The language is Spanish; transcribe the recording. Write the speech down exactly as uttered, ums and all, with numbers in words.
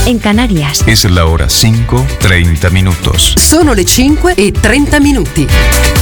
en Canarias. Es la hora cinco, treinta minutos. Sono le cinque e trenta minuti.